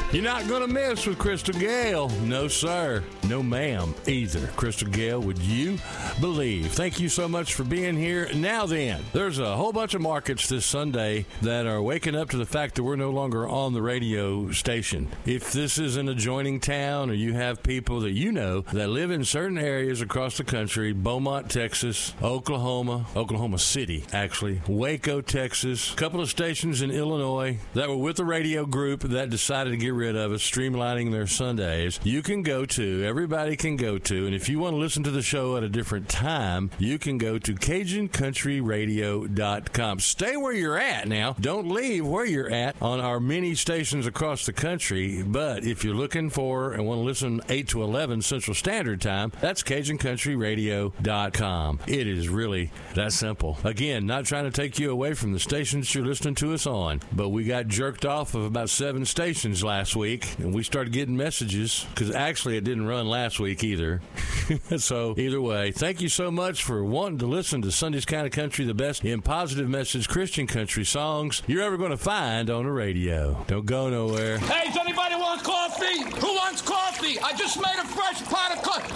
You're not going to miss with Crystal Gale. No, sir. No, ma'am, either. Crystal Gale, would you believe? Thank you so much for being here. Now then, there's a whole bunch of markets this Sunday that are waking up to the fact that we're no longer on the radio station. If this is an adjoining town or you have people that you know that live in certain areas across the country, Beaumont, Texas, Oklahoma City, actually, Waco, Texas, a couple of stations in Illinois that were with the radio group that decided to get rid of it, streamlining their Sundays, everybody can go to, and if you want to listen to the show at a different time, you can go to CajunCountryRadio.com. Stay where you're at now. Don't leave where you're at on our many stations across the country, but if you're looking for and want to listen 8 to 11 Central Standard Time, that's CajunCountryRadio.com. It is really that simple. Again, not trying to take you away from the stations you're listening to us on, but we got jerked off of about 7 stations last week, and we started getting messages, because actually it didn't run last week either. So either way, thank you so much for wanting to listen to Sunday's Kind of Country, the best in positive message Christian country songs you're ever going to find on the radio. Don't go nowhere. Hey, does anybody want coffee? Who wants coffee? I just made a fresh pot of coffee.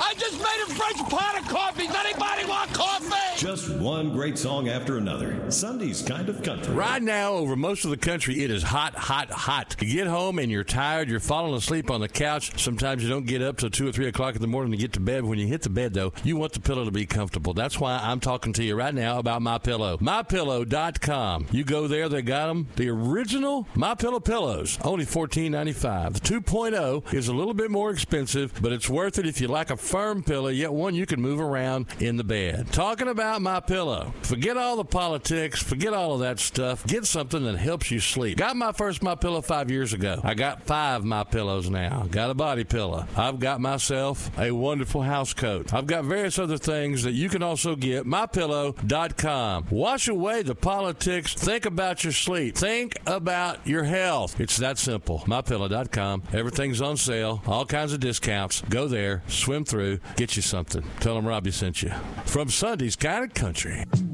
Does anybody want coffee? Just one great song after another. Sunday's Kind of Country. Right now, over most of the country, it is hot, hot, hot. You get home and you're tired. You're falling asleep on the couch. Sometimes you don't get up till 2 or 3 o'clock in the morning to get to bed. When you hit the bed, though, you want the pillow to be comfortable. That's why I'm talking to you right now about MyPillow. MyPillow.com. You go there, they got them. The original MyPillow pillows, only $14.95. The 2.0 is a little bit more expensive, but it's worth it if you like a firm pillow, yet one you can move around in the bed. Talking about MyPillow. Forget all the politics. Forget all of that stuff. Get something that helps you sleep. Got my first MyPillow 5 years ago. I got 5 MyPillows now. Got a body pillow. I've got myself a wonderful house coat. I've got various other things that you can also get. MyPillow.com. Wash away the politics. Think about your sleep. Think about your health. It's that simple. MyPillow.com. Everything's on sale. All kinds of discounts. Go there. Swim through. Get you something. Tell them Robbie sent you. From Sunday's Kind of Country.